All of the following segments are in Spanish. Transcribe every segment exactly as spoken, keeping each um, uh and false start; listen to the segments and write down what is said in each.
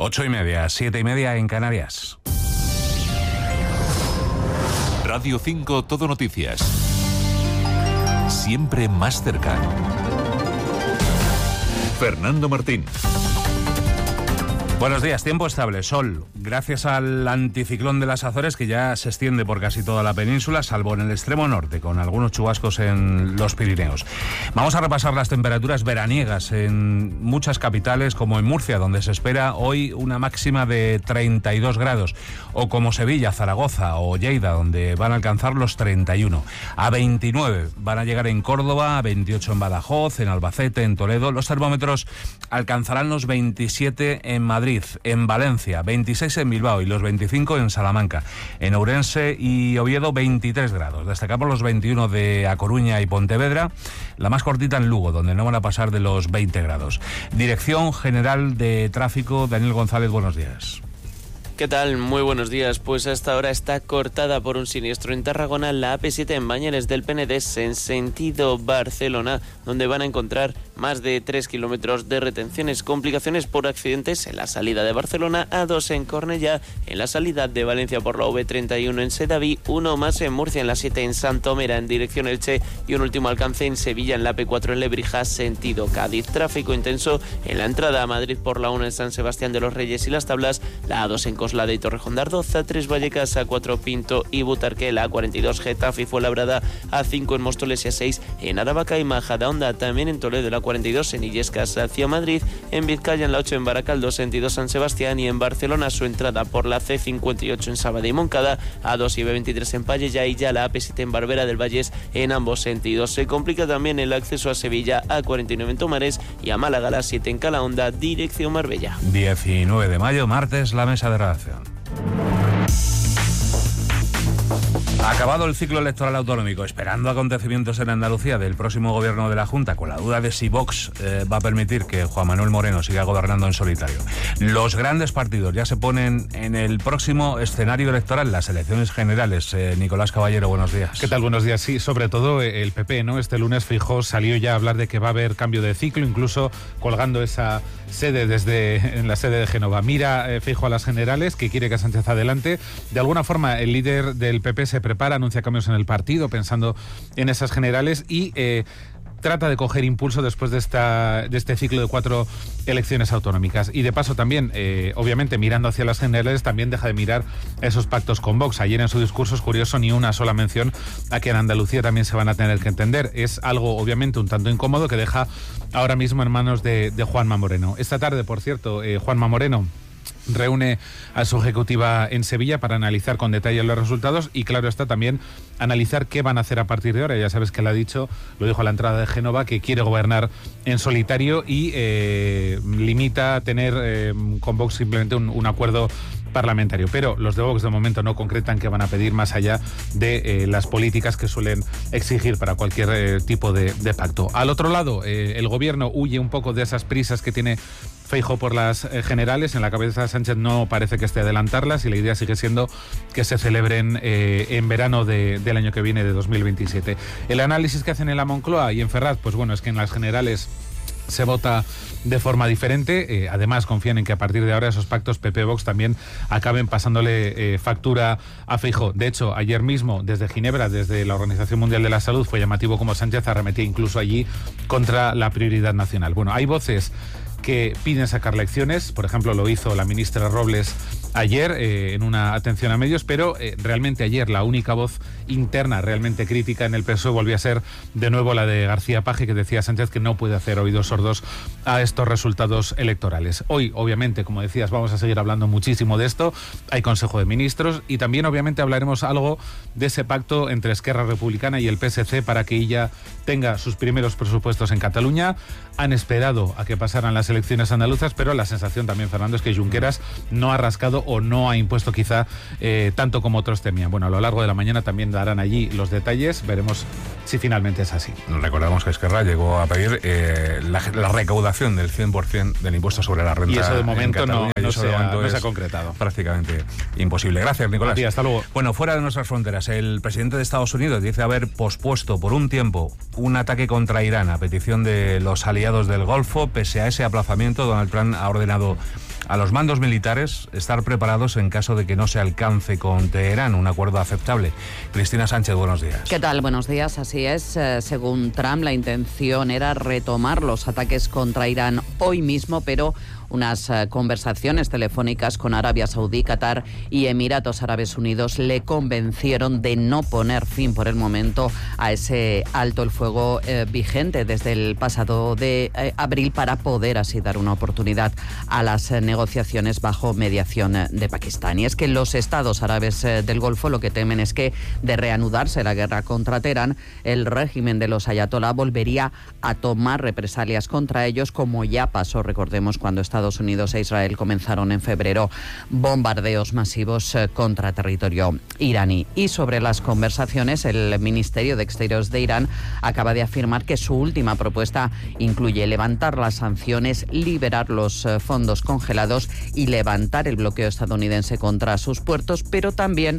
Ocho y media, siete y media en Canarias. Radio cinco Todo Noticias. Siempre más cercano. Fernando Martín. Buenos días, tiempo estable, sol, gracias al anticiclón de las Azores que ya se extiende por casi toda la península, salvo en el extremo norte, con algunos chubascos en los Pirineos. Vamos a repasar las temperaturas veraniegas en muchas capitales, como en Murcia, donde se espera hoy una máxima de treinta y dos grados, o como Sevilla, Zaragoza o Lleida, donde van a alcanzar los treinta y uno. A veintinueve van a llegar en Córdoba, a veintiocho en Badajoz, en Albacete, en Toledo. Los termómetros alcanzarán los veintisiete en Madrid, en Valencia, veintiséis en Bilbao y los veinticinco en Salamanca. En Ourense y Oviedo, veintitrés grados. Destacamos los veintiuno de A Coruña y Pontevedra, la más cortita en Lugo, donde no van a pasar de los veinte grados. Dirección General de Tráfico, Daniel González, buenos días. ¿Qué tal? Muy buenos días. Pues hasta ahora está cortada por un siniestro en Tarragona la A P siete en Bañeres del Penedés en sentido Barcelona, donde van a encontrar más de tres kilómetros de retenciones. Complicaciones por accidentes en la salida de Barcelona, A dos en Cornellá, en la salida de Valencia por la V treinta y uno en Sedaví, uno más en Murcia en la siete en Santomera en dirección Elche y un último alcance en Sevilla en la A P cuatro en Lebrija sentido Cádiz. Tráfico intenso en la entrada a Madrid por la uno en San Sebastián de los Reyes y Las Tablas, la A dos en Coslada y Torrejón de Ardoz, A tres Vallecas, A cuatro Pinto y Butarque, la A cuarenta y dos Getafe y Fuenlabrada, A cinco en Móstoles y A seis en Aravaca y Majadahonda, también en Toledo la cuarenta y dos en Illescas hacia Madrid, en Vizcaya en la ocho en Baracaldo, sentido San Sebastián y en Barcelona su entrada por la C cincuenta y ocho en Sabadell y Moncada, A dos y B veintitrés en Pallejà y ya la A P siete en Barbera del Vallés en ambos sentidos. Se complica también el acceso a Sevilla, A cuarenta y nueve en Tomares y a Málaga la siete en Calahonda, dirección Marbella. diecinueve de mayo, martes, la mesa de redacción. Acabado el ciclo electoral autonómico, esperando acontecimientos en Andalucía del próximo gobierno de la Junta, con la duda de si Vox eh, va a permitir que Juan Manuel Moreno siga gobernando en solitario. Los grandes partidos ya se ponen en el próximo escenario electoral, las elecciones generales. Eh, Nicolás Caballero, buenos días. ¿Qué tal? Buenos días. Sí, sobre todo el P P, ¿no? Este lunes Feijóo salió ya a hablar de que va a haber cambio de ciclo, incluso colgando esa sede desde en la sede de Génova. Mira eh, Feijóo a las generales, que quiere que Sánchez adelante. De alguna forma, el líder del P P se prepara, anuncia cambios en el partido, pensando en esas generales y eh, trata de coger impulso después de esta de este ciclo de cuatro elecciones autonómicas. Y de paso también, eh, obviamente, mirando hacia las generales, también deja de mirar esos pactos con Vox. Ayer en su discurso, es curioso, ni una sola mención a que en Andalucía también se van a tener que entender. Es algo, obviamente, un tanto incómodo que deja ahora mismo en manos de, de Juanma Moreno. Esta tarde, por cierto, eh, Juanma Moreno reúne a su ejecutiva en Sevilla para analizar con detalle los resultados y, claro está, también analizar qué van a hacer a partir de ahora. Ya sabes que él ha dicho, lo dijo a la entrada de Génova, que quiere gobernar en solitario y eh, limita a tener eh, con Vox simplemente un, un acuerdo parlamentario. Pero los de Vox de momento no concretan qué van a pedir más allá de eh, las políticas que suelen exigir para cualquier eh, tipo de, de pacto. Al otro lado, eh, el gobierno huye un poco de esas prisas que tiene Feijóo por las eh, generales. En la cabeza de Sánchez no parece que esté adelantarlas y la idea sigue siendo que se celebren eh, en verano de, del año que viene, de dos mil veintisiete. El análisis que hacen en la Moncloa y en Ferraz, pues bueno, es que en las generales se vota de forma diferente. Eh, además, confían en que a partir de ahora esos pactos P P-Vox también acaben pasándole eh, factura a Feijóo. De hecho, ayer mismo, desde Ginebra, desde la Organización Mundial de la Salud, fue llamativo como Sánchez arremetía incluso allí contra la prioridad nacional. Bueno, hay voces que piden sacar lecciones, por ejemplo lo hizo la ministra Robles ayer eh, en una atención a medios, pero eh, realmente ayer la única voz interna realmente crítica en el P S O E volvió a ser de nuevo la de García Paje, que decía Sánchez que no puede hacer oídos sordos a estos resultados electorales. Hoy, obviamente, como decías, vamos a seguir hablando muchísimo de esto, hay Consejo de Ministros y también obviamente hablaremos algo de ese pacto entre Esquerra Republicana y el P S C para que ella tenga sus primeros presupuestos en Cataluña. Han esperado a que pasaran las elecciones andaluzas, pero la sensación también, Fernando, es que Junqueras no ha rascado o no ha impuesto quizá eh, tanto como otros temían. Bueno, a lo largo de la mañana también darán allí los detalles, veremos si finalmente es así. Recordamos que Esquerra llegó a pedir eh, la, la recaudación del cien por ciento del impuesto sobre la renta. Y eso de momento, no, no, eso se, de momento ha, no es se ha concretado. Prácticamente imposible. Gracias, Nicolás. Sí, hasta luego. Bueno, fuera de nuestras fronteras, el presidente de Estados Unidos dice haber pospuesto por un tiempo un ataque contra Irán a petición de los aliados del Golfo. Pese a ese aplazamiento, Donald Trump ha ordenado a los mandos militares estar preparados en caso de que no se alcance con Teherán un acuerdo aceptable. Cristina Sánchez, buenos días. ¿Qué tal? Buenos días. Así es. Eh, según Trump, la intención era retomar los ataques contra Irán hoy mismo, pero unas uh, conversaciones telefónicas con Arabia Saudí, Qatar y Emiratos Árabes Unidos le convencieron de no poner fin por el momento a ese alto el fuego eh, vigente desde el pasado de eh, abril para poder así dar una oportunidad a las eh, negociaciones bajo mediación eh, de Pakistán. Y es que los estados árabes eh, del Golfo lo que temen es que de reanudarse la guerra contra Teherán, el régimen de los ayatolá volvería a tomar represalias contra ellos, como ya pasó, recordemos, cuando Estados Estados Unidos e Israel comenzaron en febrero bombardeos masivos eh, contra territorio iraní. Y sobre las conversaciones, el Ministerio de Exteriores de Irán acaba de afirmar que su última propuesta incluye levantar las sanciones, liberar los eh, fondos congelados y levantar el bloqueo estadounidense contra sus puertos, pero también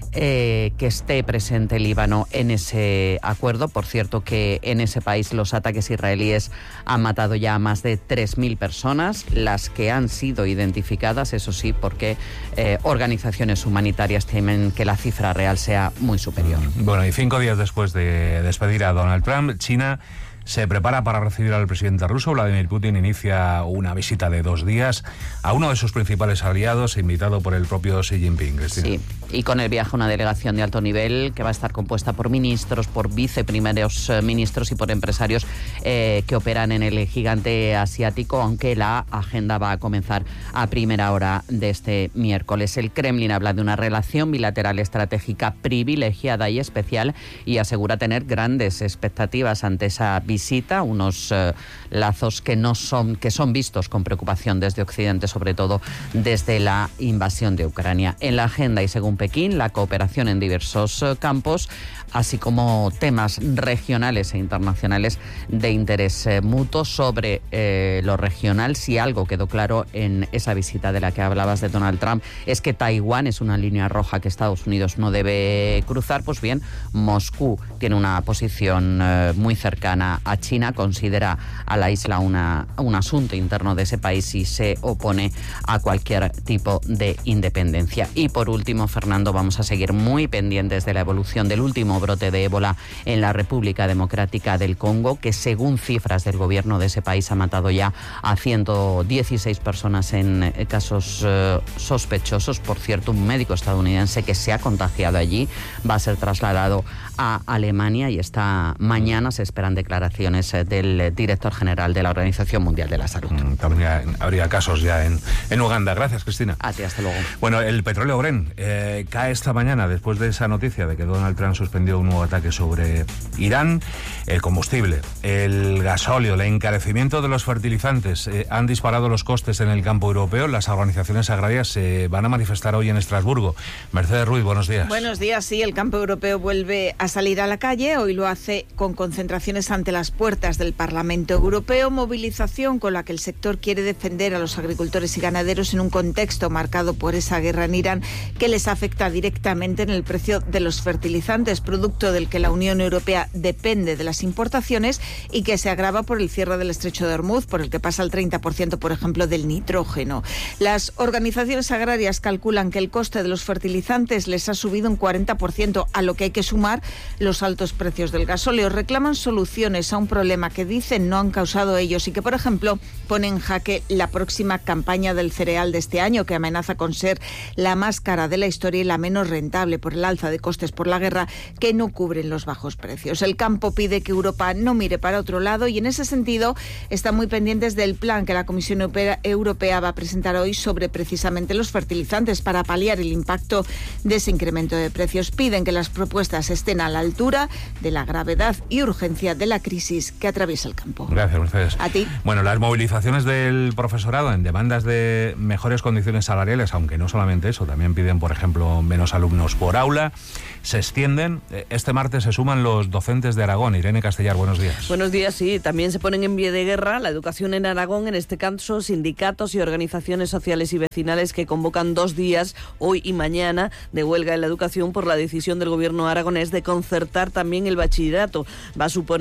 Eh, que esté presente el Líbano en ese acuerdo. Por cierto, que en ese país los ataques israelíes han matado ya a más de tres mil personas, las que han sido identificadas, eso sí, porque eh, organizaciones humanitarias temen que la cifra real sea muy superior. Bueno, y cinco días después de despedir a Donald Trump, China se prepara para recibir al presidente ruso. Vladimir Putin inicia una visita de dos días a uno de sus principales aliados, invitado por el propio Xi Jinping. Cristina. Sí, y con el viaje una delegación de alto nivel que va a estar compuesta por ministros, por viceprimeros eh, ministros y por empresarios eh, que operan en el gigante asiático, aunque la agenda va a comenzar a primera hora de este miércoles. El Kremlin habla de una relación bilateral estratégica privilegiada y especial y asegura tener grandes expectativas ante esa visita. visita, unos eh, lazos que no son que son vistos con preocupación desde Occidente, sobre todo desde la invasión de Ucrania. En la agenda, y según Pekín, la cooperación en diversos eh, campos, así como temas regionales e internacionales de interés eh, mutuo. Sobre eh, lo regional, si algo quedó claro en esa visita de la que hablabas de Donald Trump, es que Taiwán es una línea roja que Estados Unidos no debe cruzar. Pues bien, Moscú tiene una posición eh, muy cercana a China, considera a la isla una, un asunto interno de ese país y se opone a cualquier tipo de independencia. Y por último, Fernando, vamos a seguir muy pendientes de la evolución del último brote de ébola en la República Democrática del Congo, que según cifras del gobierno de ese país ha matado ya a ciento dieciséis personas en casos eh, sospechosos. Por cierto, un médico estadounidense que se ha contagiado allí va a ser trasladado a Alemania y esta mañana se esperan declaraciones del director general de la Organización Mundial de la Salud. Mm, también habría casos ya en, en Uganda. Gracias, Cristina. A ti, hasta luego. Bueno, el petróleo Brent eh, cae esta mañana después de esa noticia de que Donald Trump suspendió un nuevo ataque sobre Irán. El combustible, el gasóleo, el encarecimiento de los fertilizantes eh, han disparado los costes en el campo europeo. Las organizaciones agrarias se van a manifestar hoy en Estrasburgo. Mercedes Ruiz, buenos días. Buenos días, sí, el campo europeo vuelve a salir a la calle. Hoy lo hace con concentraciones ante las puertas del Parlamento Europeo, movilización con la que el sector quiere defender a los agricultores y ganaderos en un contexto marcado por esa guerra en Irán que les afecta directamente en el precio de los fertilizantes, producto del que la Unión Europea depende de las importaciones y que se agrava por el cierre del estrecho de Hormuz, por el que pasa el treinta por ciento, por ejemplo, del nitrógeno. Las organizaciones agrarias calculan que el coste de los fertilizantes les ha subido un cuarenta por ciento, a lo que hay que sumar los altos precios del gasóleo. Reclaman soluciones a un problema que dicen no han causado ellos y que, por ejemplo, pone en jaque la próxima campaña del cereal de este año, que amenaza con ser la más cara de la historia y la menos rentable por el alza de costes por la guerra, que no cubren los bajos precios. El campo pide que Europa no mire para otro lado y en ese sentido están muy pendientes del plan que la Comisión Europea va a presentar hoy sobre precisamente los fertilizantes para paliar el impacto de ese incremento de precios. Piden que las propuestas estén a la altura de la gravedad y urgencia de la crisis que atraviesa el campo. Gracias, Mercedes. A ti. Bueno, las movilizaciones del profesorado en demandas de mejores condiciones salariales, aunque no solamente eso, también piden, por ejemplo, menos alumnos por aula, se extienden. Este martes se suman los docentes de Aragón. Irene Castellar, buenos días. Buenos días, sí. También se ponen en pie de guerra la educación en Aragón, en este caso sindicatos y organizaciones sociales y vecinales que convocan dos días, hoy y mañana, de huelga en la educación por la decisión del gobierno aragonés de concertar también el bachillerato. Va a suponer denuncias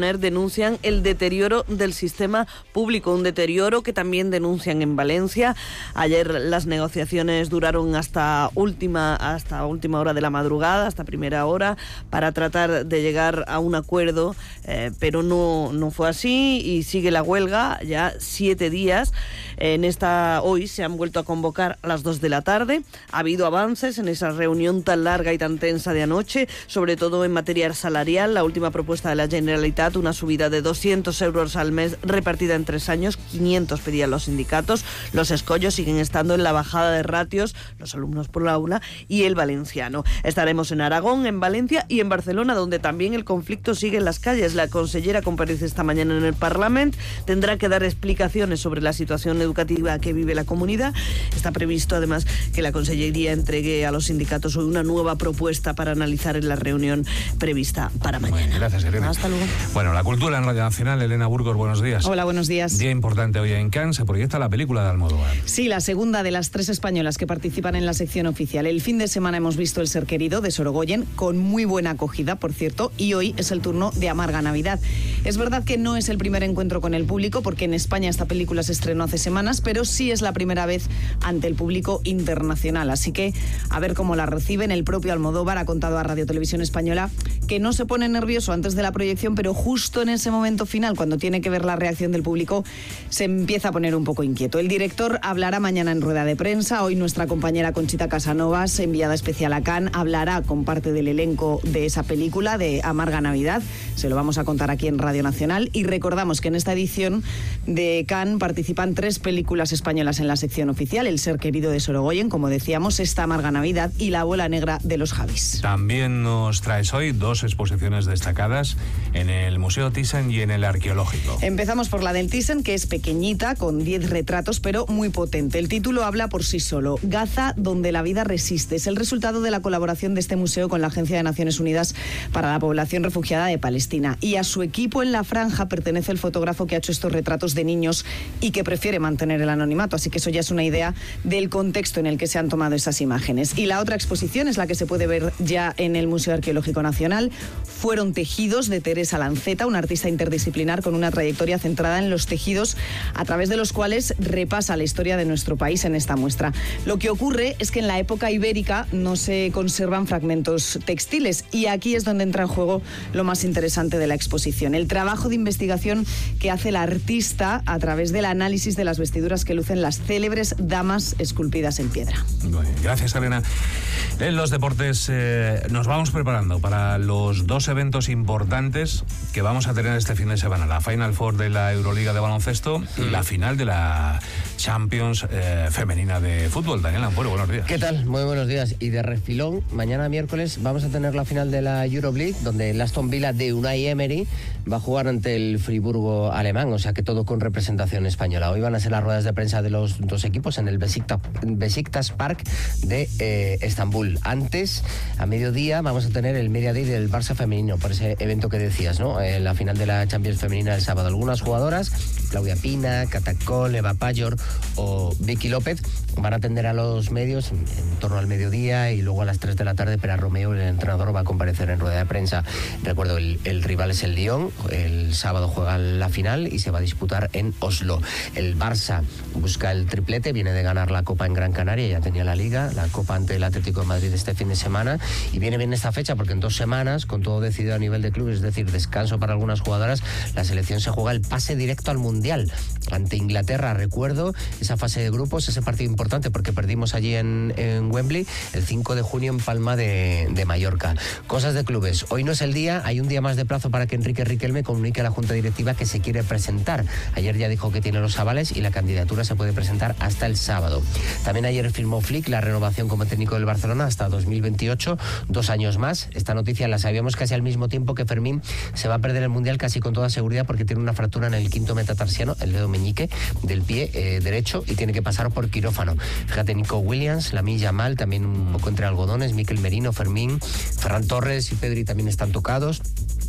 denuncian el deterioro del sistema público, un deterioro que también denuncian en Valencia. Ayer las negociaciones duraron hasta última, hasta última hora de la madrugada, hasta primera hora, para tratar de llegar a un acuerdo, eh, pero no, no fue así y sigue la huelga ya siete días. En esta, hoy se han vuelto a convocar a las dos de la tarde. Ha habido avances en esa reunión tan larga y tan tensa de anoche, sobre todo en materia salarial. La última propuesta de la Generalitat, una subida de doscientos euros al mes repartida en tres años, quinientos pedían los sindicatos. Los escollos siguen estando en la bajada de ratios, los alumnos por aula y el valenciano. Estaremos en Aragón, en Valencia y en Barcelona, donde también el conflicto sigue en las calles. La consellera comparece esta mañana en el Parlamento, tendrá que dar explicaciones sobre la situación educativa que vive la comunidad. Está previsto además que la Consellería entregue a los sindicatos hoy una nueva propuesta para analizar en la reunión prevista para mañana. Bueno, gracias, Elena. Hasta luego. Bueno, la cultura en Radio Nacional, Elena Burgos, buenos días. Hola, buenos días. Día importante hoy en Cannes, se proyecta la película de Almodóvar. Sí, la segunda de las tres españolas que participan en la sección oficial. El fin de semana hemos visto El ser querido de Sorogoyen, con muy buena acogida, por cierto, y hoy es el turno de Amarga Navidad. Es verdad que no es el primer encuentro con el público, porque en España esta película se estrenó hace semanas, pero sí es la primera vez ante el público internacional. Así que a ver cómo la reciben. El propio Almodóvar ha contado a Radio Televisión Española que no se pone nervioso antes de la proyección, pero justo en ese momento final, cuando tiene que ver la reacción del público, se empieza a poner un poco inquieto. El director hablará mañana en rueda de prensa. Hoy nuestra compañera Conchita Casanovas, enviada especial a Cannes, hablará con parte del elenco de esa película, de Amarga Navidad. Se lo vamos a contar aquí en Radio Nacional. Y recordamos que en esta edición de Cannes participan tres películas españolas en la sección oficial: El ser querido de Sorogoyen, como decíamos, esta Amarga Navidad y La abuela negra de los Javis. También nos traes hoy dos exposiciones destacadas en el Museo Thyssen y en el Arqueológico. Empezamos por la del Thyssen, que es pequeñita, con diez retratos, pero muy potente. El título habla por sí solo: Gaza, donde la vida resiste. Es el resultado de la colaboración de este museo con la Agencia de Naciones Unidas para la Población Refugiada de Palestina. Y a su equipo en la franja pertenece el fotógrafo que ha hecho estos retratos de niños y que prefiere mantener el anonimato. Así que eso ya es una idea del contexto en el que se han tomado esas imágenes. Y la otra exposición es la que se puede ver ya en el Museo Arqueológico Nacional. Fueron tejidos, de Teresa Lanceta, una artista interdisciplinar con una trayectoria centrada en los tejidos, a través de los cuales repasa la historia de nuestro país en esta muestra. Lo que ocurre es que en la época ibérica no se conservan fragmentos textiles, y aquí es donde entra en juego lo más interesante de la exposición: el trabajo de investigación que hace la artista a través del análisis de las vestiduras que lucen las célebres damas esculpidas en piedra. Bueno, gracias, Elena. En los deportes eh, nos vamos preparando para los dos eventos importantes que vamos a tener este fin de semana: la Final Four de la Euroliga de baloncesto y la final de la Champions eh, femenina de fútbol. Daniel Ampuero, buenos días. ¿Qué tal? Muy buenos días. Y de refilón, mañana miércoles vamos a tener la final de la Euroleague, donde el Aston Villa de Unai Emery va a jugar ante el Friburgo alemán, o sea que todo con representación española. Hoy van a ser las ruedas de prensa de los dos equipos en el Besiktas, Besiktas Park de eh, Estambul. Antes, a mediodía, vamos a tener el Media Day del Barça femenino, por ese evento que decías, ¿no? Eh, la final de la Champions femenina el sábado. Algunas jugadoras, Claudia Pina, Catacol, Eva Payor o Vicky López, van a atender a los medios en, en torno al mediodía, y luego a las tres de la tarde Pera Romeo, el entrenador, va a comparecer en rueda de prensa. Recuerdo, el, el rival es el Lyon, el sábado juega la final y se va a disputar en Oslo. El Barça busca el triplete, viene de ganar la Copa en Gran Canaria, ya tenía la Liga, la Copa ante el Atlético de Madrid este fin de semana, y viene bien esta fecha porque en dos semanas, con todo decidido a nivel de clubes, es decir, descanso para algunas jugadoras, la selección se juega el pase directo al Mundial ante Inglaterra. Recuerdo esa fase de grupos, ese partido importante porque perdimos allí en, en Wembley el cinco de junio en Palma de, de Mallorca. Cosas de clubes. Hoy no es el día, hay un día más de plazo para que Enrique Riquelme comunique a la Junta Directiva que se quiere presentar. Ayer ya dijo que tiene los avales y la candidatura se puede presentar hasta el sábado. También ayer firmó Flick la renovación como técnico del Barcelona hasta dos mil veintiocho, dos años más. Esta noticia la sabíamos casi al mismo tiempo que Fermín se va a perder el Mundial casi con toda seguridad porque tiene una fractura en el quinto metatarsiano, el dedo meñique del pie eh, derecho, y tiene que pasar por quirófano. Fíjate, Nico Williams, Lamine Yamal, también un poco entre algodones, Mikel Merino, Fermín, Ferran Torres y Pedri también están tocados.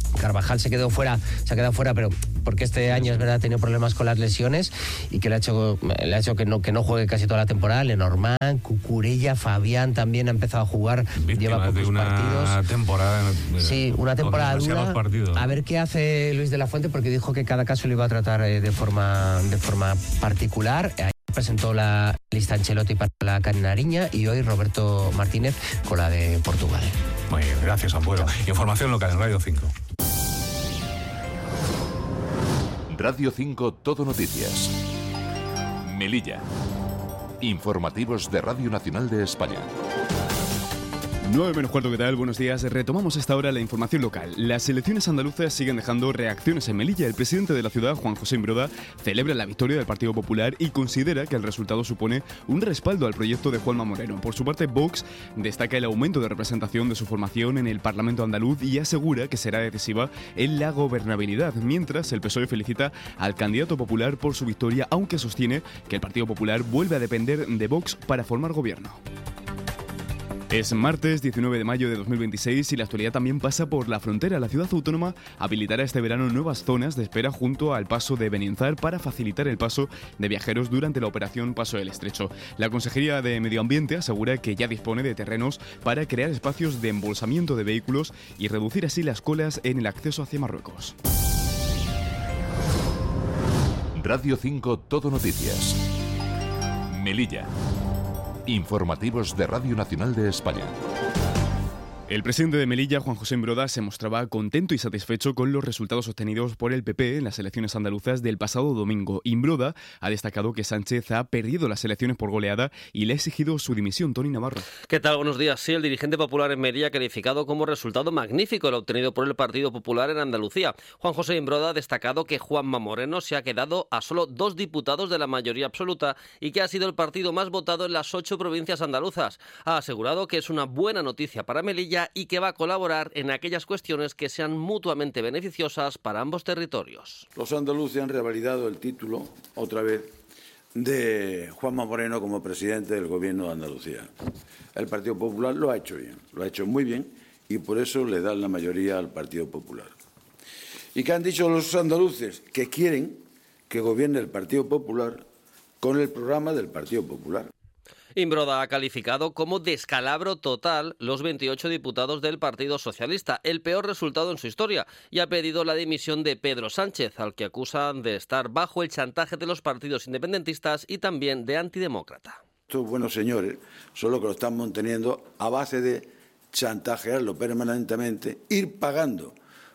Carvajal se quedó fuera, se ha quedado fuera, pero porque este año es verdad ha tenido problemas con las lesiones y que le ha hecho, le ha hecho que no que no juegue casi toda la temporada. Lenormand, Cucurella, Fabián también ha empezado a jugar, Víctima lleva pocos de una partidos. temporada. Eh, sí, una temporada dura. Partidos. A ver qué hace Luis de la Fuente, porque dijo que cada caso lo iba a tratar eh, de forma de forma particular. Ayer presentó la lista Ancelotti para la Canariña y hoy Roberto Martínez con la de Portugal. Muy bien, gracias, Ampuero. Información local en Radio cinco. Radio cinco Todo Noticias. Melilla. Informativos de Radio Nacional de España. nueve menos cuarto, ¿qué tal? Buenos días. Retomamos esta hora la información local. Las elecciones andaluzas siguen dejando reacciones en Melilla. El presidente de la ciudad, Juan José Imbroda, celebra la victoria del Partido Popular y considera que el resultado supone un respaldo al proyecto de Juanma Moreno. Por su parte, Vox destaca el aumento de representación de su formación en el Parlamento andaluz y asegura que será decisiva en la gobernabilidad, mientras el P S O E felicita al candidato popular por su victoria, aunque sostiene que el Partido Popular vuelve a depender de Vox para formar gobierno. Es martes diecinueve de mayo de dos mil veintiséis y la actualidad también pasa por la frontera. La ciudad autónoma habilitará este verano nuevas zonas de espera junto al paso de Benienzar para facilitar el paso de viajeros durante la operación Paso del Estrecho. La Consejería de Medio Ambiente asegura que ya dispone de terrenos para crear espacios de embolsamiento de vehículos y reducir así las colas en el acceso hacia Marruecos. Radio cinco Todo Noticias. Melilla. Informativos de Radio Nacional de España. El presidente de Melilla, Juan José Imbroda, se mostraba contento y satisfecho con los resultados obtenidos por el P P en las elecciones andaluzas del pasado domingo. Imbroda ha destacado que Sánchez ha perdido las elecciones por goleada y le ha exigido su dimisión. Tony Navarro. ¿Qué tal? Buenos días. Sí, el dirigente popular en Melilla ha calificado como resultado magnífico el obtenido por el Partido Popular en Andalucía. Juan José Imbroda ha destacado que Juanma Moreno se ha quedado a solo dos diputados de la mayoría absoluta y que ha sido el partido más votado en las ocho provincias andaluzas. Ha asegurado que es una buena noticia para Melilla y que va a colaborar en aquellas cuestiones que sean mutuamente beneficiosas para ambos territorios. Los andaluces han revalidado el título, otra vez, de Juanma Moreno como presidente del Gobierno de Andalucía. El Partido Popular lo ha hecho bien, lo ha hecho muy bien y por eso le dan la mayoría al Partido Popular. ¿Y qué han dicho los andaluces? Que quieren que gobierne el Partido Popular con el programa del Partido Popular. Imbroda ha calificado como descalabro total los veintiocho diputados del Partido Socialista, el peor resultado en su historia, y ha pedido la dimisión de Pedro Sánchez, al que acusan de estar bajo el chantaje de los partidos independentistas y también de antidemócrata. Estos buenos señores solo que lo están manteniendo a base de chantajearlo permanentemente, ir pagando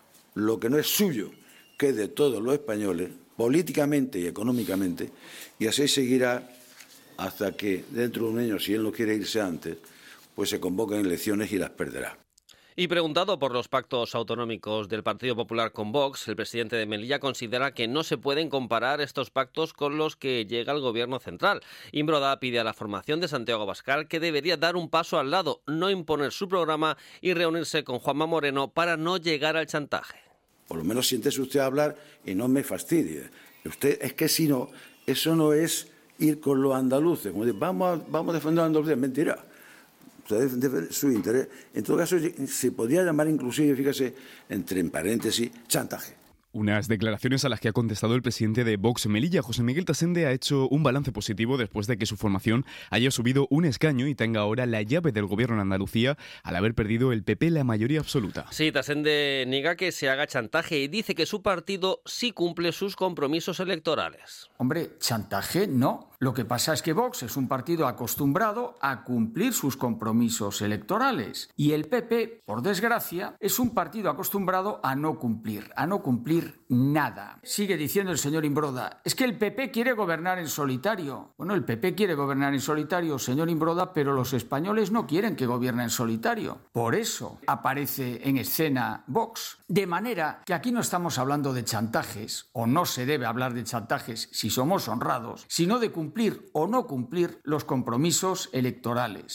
lo que no es suyo, que es de todos los españoles, políticamente y económicamente, y así seguirá hasta que dentro de un año, si él no quiere irse antes, pues se convoquen elecciones y las perderá. Y preguntado por los pactos autonómicos del Partido Popular con Vox, el presidente de Melilla considera que no se pueden comparar estos pactos con los que llega el gobierno central. Imbroda pide a la formación de Santiago Abascal que debería dar un paso al lado, no imponer su programa y reunirse con Juanma Moreno para no llegar al chantaje. Por lo menos siéntese usted a hablar y no me fastidie. Usted es que si no, eso no es ir con los andaluces, como decir, vamos a, vamos a defender a Andalucía, mentira. Usted defiende su interés. En todo caso, se podría llamar inclusive, fíjese, entre en paréntesis, chantaje. Unas declaraciones a las que ha contestado el presidente de Vox Melilla, José Miguel Tasende, ha hecho un balance positivo después de que su formación haya subido un escaño y tenga ahora la llave del gobierno en Andalucía al haber perdido el P P la mayoría absoluta. Sí, Tasende niega que se haga chantaje y dice que su partido sí cumple sus compromisos electorales. Hombre, chantaje no. Lo que pasa es que Vox es un partido acostumbrado a cumplir sus compromisos electorales y el P P, por desgracia, es un partido acostumbrado a no cumplir, a no cumplir nada. Sigue diciendo el señor Imbroda, es que el P P quiere gobernar en solitario. Bueno, el P P quiere gobernar en solitario, señor Imbroda, pero los españoles no quieren que gobierne en solitario. Por eso aparece en escena Vox. De manera que aquí no estamos hablando de chantajes, o no se debe hablar de chantajes si somos honrados, sino de cumplir o no cumplir los compromisos electorales.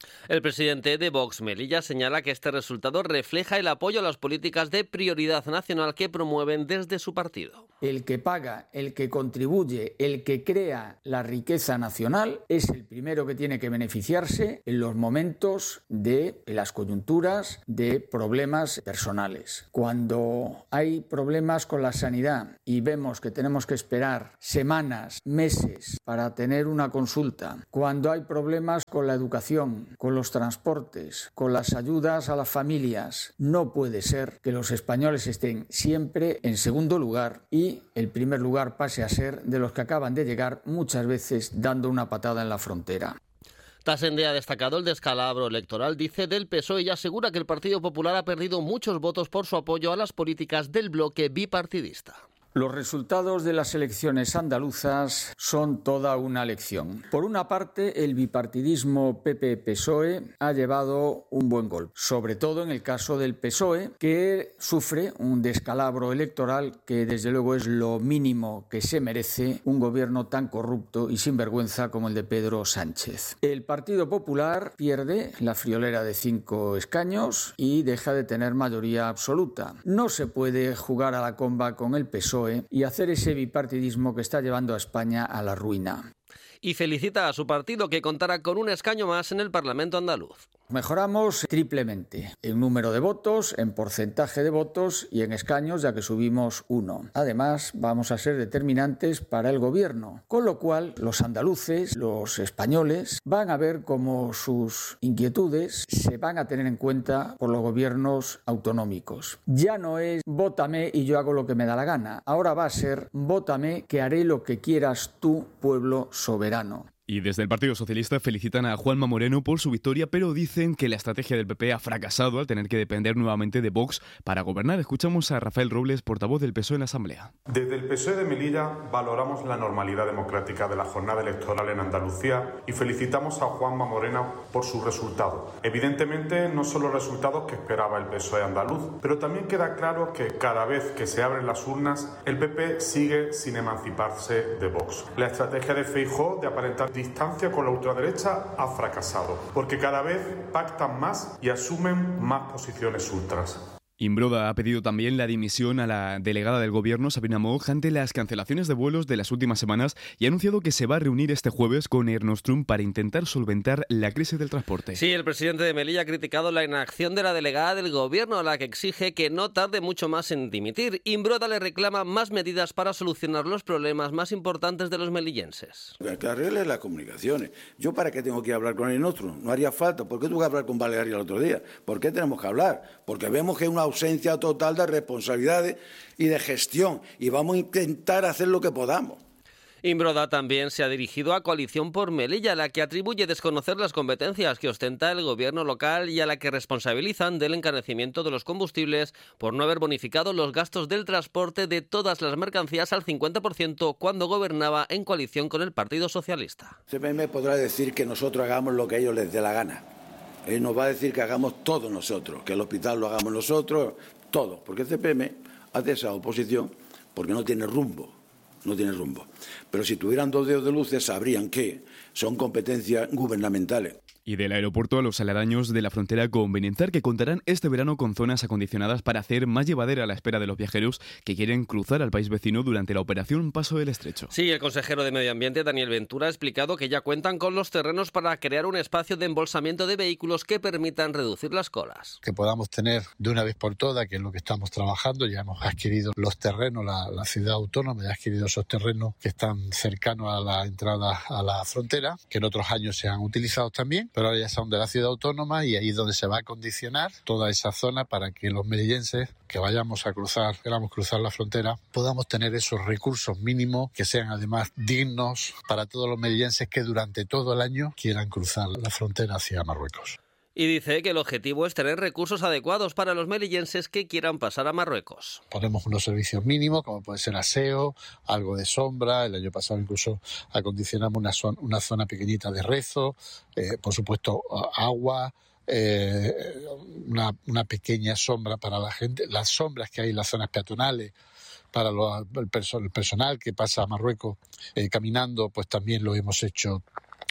El presidente de Vox, Melilla, señala que este resultado refleja el apoyo a las políticas de prioridad nacional que promueven desde su partido. El que paga, el que contribuye, el que crea la riqueza nacional es el primero que tiene que beneficiarse en los momentos de las coyunturas de problemas personales. Cuando hay problemas con la sanidad y vemos que tenemos que esperar semanas, meses para tener una consulta, cuando hay problemas con la educación, con los transportes, con las ayudas a las familias, no puede ser que los españoles estén siempre en segundo lugar y el primer lugar pase a ser de los que acaban de llegar, muchas veces dando una patada en la frontera. Tasende ha destacado el descalabro electoral, dice, del P S O E y asegura que el Partido Popular ha perdido muchos votos por su apoyo a las políticas del bloque bipartidista. Los resultados de las elecciones andaluzas son toda una lección. Por una parte, el bipartidismo P P P S O E ha llevado un buen golpe, sobre todo en el caso del P S O E, que sufre un descalabro electoral que desde luego es lo mínimo que se merece un gobierno tan corrupto y sinvergüenza como el de Pedro Sánchez. El Partido Popular pierde la friolera de cinco escaños y deja de tener mayoría absoluta. No se puede jugar a la comba con el P S O E y hacer ese bipartidismo que está llevando a España a la ruina. Y felicita a su partido que contará con un escaño más en el Parlamento andaluz. Mejoramos triplemente en número de votos, en porcentaje de votos y en escaños, ya que subimos uno. Además, vamos a ser determinantes para el gobierno, con lo cual los andaluces, los españoles, van a ver cómo sus inquietudes se van a tener en cuenta por los gobiernos autonómicos. Ya no es vótame y yo hago lo que me da la gana. Ahora va a ser vótame que haré lo que quieras tú, pueblo soberano. Y desde el Partido Socialista felicitan a Juanma Moreno por su victoria, pero dicen que la estrategia del P P ha fracasado al tener que depender nuevamente de Vox para gobernar. Escuchamos a Rafael Robles, portavoz del P S O E en la Asamblea. Desde el P S O E de Melilla valoramos la normalidad democrática de la jornada electoral en Andalucía y felicitamos a Juanma Moreno por su resultado. Evidentemente no son los resultados que esperaba el P S O E andaluz, pero también queda claro que cada vez que se abren las urnas, el P P sigue sin emanciparse de Vox. La estrategia de Feijóo de aparentar distancia con la ultraderecha ha fracasado, porque cada vez pactan más y asumen más posiciones ultras. Imbroda ha pedido también la dimisión a la delegada del gobierno, Sabina Moog, ante las cancelaciones de vuelos de las últimas semanas y ha anunciado que se va a reunir este jueves con Air Nostrum para intentar solventar la crisis del transporte. Sí, el presidente de Melilla ha criticado la inacción de la delegada del gobierno, a la que exige que no tarde mucho más en dimitir. Imbroda le reclama más medidas para solucionar los problemas más importantes de los melillenses. Que arregle las comunicaciones. ¿Yo para qué tengo que hablar con Air Nostrum? No haría falta. ¿Por qué tuve que hablar con Balearia el otro día? ¿Por qué tenemos que hablar? Porque vemos que hay una ausencia total de responsabilidades y de gestión y vamos a intentar hacer lo que podamos. Imbroda también se ha dirigido a Coalición por Melilla, a la que atribuye desconocer las competencias que ostenta el gobierno local y a la que responsabilizan del encarecimiento de los combustibles por no haber bonificado los gastos del transporte de todas las mercancías al cincuenta por ciento cuando gobernaba en coalición con el Partido Socialista. C P M podrá decir que nosotros hagamos lo que a ellos les dé la gana. Él nos va a decir que hagamos todos nosotros, que el hospital lo hagamos nosotros, todos, porque el C P M hace esa oposición porque no tiene rumbo, no tiene rumbo. Pero si tuvieran dos dedos de luces sabrían que son competencias gubernamentales. Y del aeropuerto a los aledaños de la frontera con Benienzar, que contarán este verano con zonas acondicionadas para hacer más llevadera la espera de los viajeros que quieren cruzar al país vecino durante la operación Paso del Estrecho. Sí, el consejero de Medio Ambiente, Daniel Ventura, ha explicado que ya cuentan con los terrenos para crear un espacio de embolsamiento de vehículos que permitan reducir las colas. Que podamos tener de una vez por todas, que es lo que estamos trabajando, ya hemos adquirido los terrenos, la, la ciudad autónoma ya ha adquirido esos terrenos que están cercanos a la entrada a la frontera, que en otros años se han utilizado también, pero ahora ya son de la ciudad autónoma y ahí es donde se va a condicionar toda esa zona para que los melillenses que vayamos a cruzar, queramos cruzar la frontera, podamos tener esos recursos mínimos que sean además dignos para todos los melillenses que durante todo el año quieran cruzar la frontera hacia Marruecos. Y dice que el objetivo es tener recursos adecuados para los melillenses que quieran pasar a Marruecos. Ponemos unos servicios mínimos, como puede ser aseo, algo de sombra. El año pasado incluso acondicionamos una zona, una zona pequeñita de rezo, eh, por supuesto agua, eh, una, una pequeña sombra para la gente. Las sombras que hay en las zonas peatonales para lo, el, perso- el personal que pasa a Marruecos eh, caminando, pues también lo hemos hecho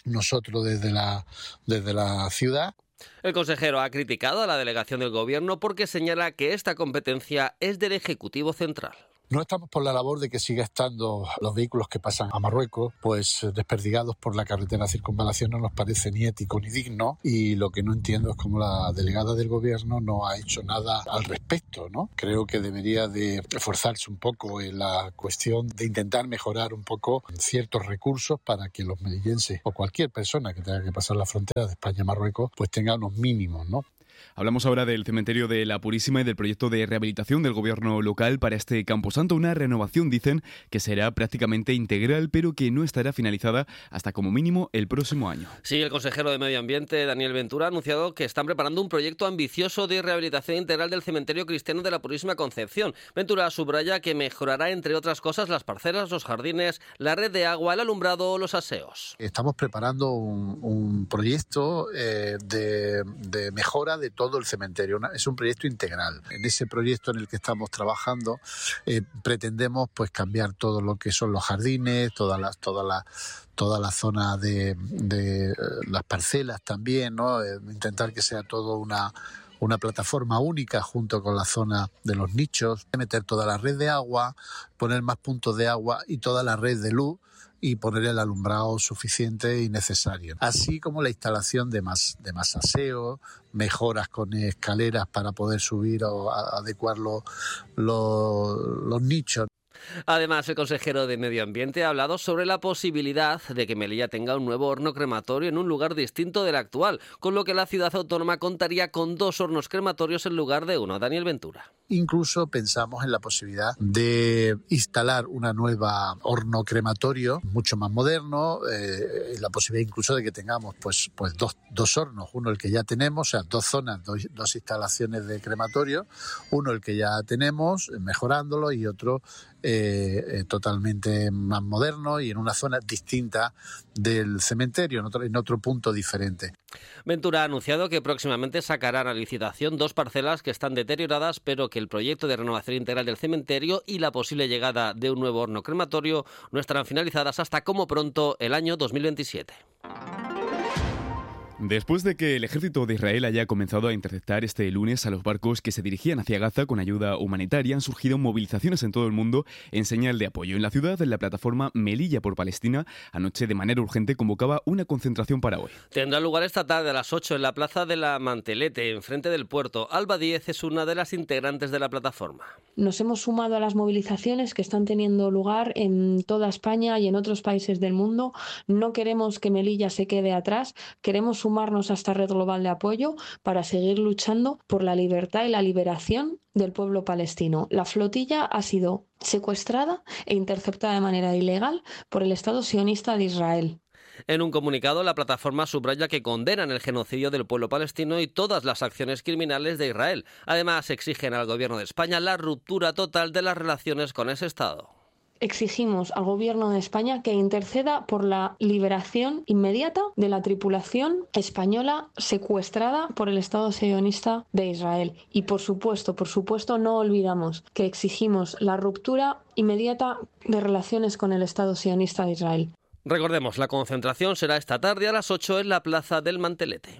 nosotros desde la, desde la ciudad. El consejero ha criticado a la delegación del Gobierno porque señala que esta competencia es del Ejecutivo Central. No estamos por la labor de que siga estando los vehículos que pasan a Marruecos pues desperdigados por la carretera circunvalación. No nos parece ni ético ni digno, y lo que no entiendo es cómo la delegada del gobierno no ha hecho nada al respecto, ¿no? Creo que debería de esforzarse un poco en la cuestión de intentar mejorar un poco ciertos recursos para que los melillenses o cualquier persona que tenga que pasar la frontera de España a Marruecos pues tenga unos mínimos, ¿no? Hablamos ahora del cementerio de La Purísima y del proyecto de rehabilitación del gobierno local para este camposanto. Una renovación, dicen, que será prácticamente integral, pero que no estará finalizada hasta como mínimo el próximo año. Sí, el consejero de Medio Ambiente, Daniel Ventura, ha anunciado que están preparando un proyecto ambicioso de rehabilitación integral del cementerio cristiano de La Purísima Concepción. Ventura subraya que mejorará, entre otras cosas, las parcelas, los jardines, la red de agua, el alumbrado o los aseos. Estamos preparando un, un proyecto eh, de, de mejora de todo el cementerio. Es un proyecto integral. En ese proyecto en el que estamos trabajando eh, pretendemos pues cambiar todo lo que son los jardines, toda la, toda la, toda la zona de, de eh, las parcelas también, ¿no? Eh, intentar que sea todo una una plataforma única junto con la zona de los nichos, meter toda la red de agua, poner más puntos de agua y toda la red de luz, y poner el alumbrado suficiente y necesario. Así como la instalación de más, de más aseo, mejoras con escaleras para poder subir o adecuar los, los, los nichos. Además, el consejero de Medio Ambiente ha hablado sobre la posibilidad de que Melilla tenga un nuevo horno crematorio en un lugar distinto del actual, con lo que la ciudad autónoma contaría con dos hornos crematorios en lugar de uno. Daniel Ventura. Incluso pensamos en la posibilidad de instalar una nueva horno crematorio mucho más moderno, eh, la posibilidad incluso de que tengamos pues, pues dos, dos hornos, uno el que ya tenemos, o sea, dos zonas, dos, dos instalaciones de crematorio, uno el que ya tenemos, mejorándolo, y otro eh, eh, totalmente más moderno y en una zona distinta del cementerio, en otro, en otro punto diferente. Ventura ha anunciado que próximamente sacarán a licitación dos parcelas que están deterioradas, pero que el proyecto de renovación integral del cementerio y la posible llegada de un nuevo horno crematorio no estarán finalizadas hasta como pronto el año dos mil veintisiete. Después de que el ejército de Israel haya comenzado a interceptar este lunes a los barcos que se dirigían hacia Gaza con ayuda humanitaria, han surgido movilizaciones en todo el mundo en señal de apoyo. En la ciudad, la plataforma Melilla por Palestina, anoche de manera urgente convocaba una concentración para hoy. Tendrá lugar esta tarde a las ocho en la plaza de la Mantelete, enfrente del puerto. Alba Díez es una de las integrantes de la plataforma. Nos hemos sumado a las movilizaciones que están teniendo lugar en toda España y en otros países del mundo. No queremos que Melilla se quede atrás, queremos sumarnos a esta red global de apoyo para seguir luchando por la libertad y la liberación del pueblo palestino. La flotilla ha sido secuestrada e interceptada de manera ilegal por el Estado sionista de Israel. En un comunicado, la plataforma subraya que condenan el genocidio del pueblo palestino y todas las acciones criminales de Israel. Además, exigen al gobierno de España la ruptura total de las relaciones con ese Estado. Exigimos al Gobierno de España que interceda por la liberación inmediata de la tripulación española secuestrada por el Estado sionista de Israel. Y por supuesto, por supuesto, no olvidamos que exigimos la ruptura inmediata de relaciones con el Estado sionista de Israel. Recordemos, la concentración será esta tarde a las ocho en la Plaza del Mantelete.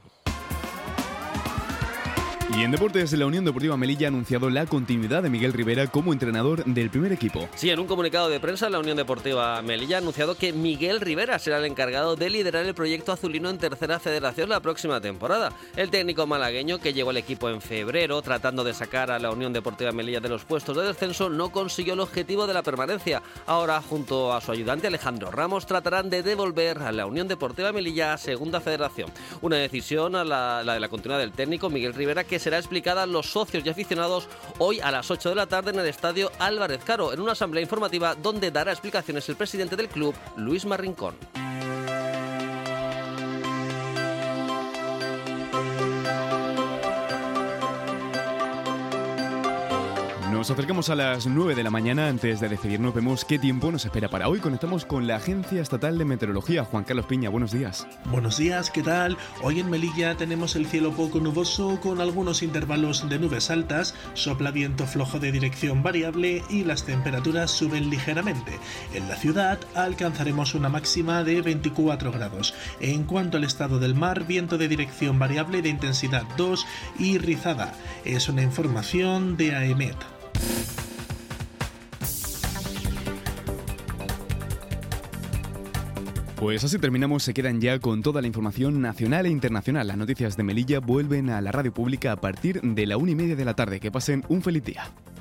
Y en deportes, la Unión Deportiva Melilla ha anunciado la continuidad de Miguel Rivera como entrenador del primer equipo. Sí, en un comunicado de prensa, la Unión Deportiva Melilla ha anunciado que Miguel Rivera será el encargado de liderar el proyecto azulino en Tercera Federación la próxima temporada. El técnico malagueño, que llegó al equipo en febrero tratando de sacar a la Unión Deportiva Melilla de los puestos de descenso, no consiguió el objetivo de la permanencia. Ahora, junto a su ayudante Alejandro Ramos, tratarán de devolver a la Unión Deportiva Melilla a Segunda Federación. Una decisión, a la, la de la continuidad del técnico Miguel Rivera, que será explicada a los socios y aficionados hoy a las ocho de la tarde en el Estadio Álvarez Caro, en una asamblea informativa donde dará explicaciones el presidente del club, Luis Marrincón. Nos acercamos a las nueve de la mañana. Antes de despedirnos, vemos qué tiempo nos espera para hoy. Conectamos con la Agencia Estatal de Meteorología. Juan Carlos Piña, buenos días. Buenos días, ¿qué tal? Hoy en Melilla tenemos el cielo poco nuboso con algunos intervalos de nubes altas, sopla viento flojo de dirección variable y las temperaturas suben ligeramente. En la ciudad alcanzaremos una máxima de veinticuatro grados. En cuanto al estado del mar, viento de dirección variable de intensidad dos y rizada. Es una información de AEMET. Pues así terminamos, se quedan ya con toda la información nacional e internacional. Las noticias de Melilla vuelven a la radio pública a partir de la una y media de la tarde. Que pasen un feliz día.